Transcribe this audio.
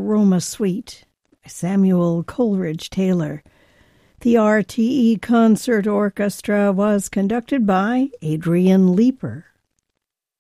Roma Suite by Samuel Coleridge Taylor. The RTE Concert Orchestra was conducted by Adrian Leeper.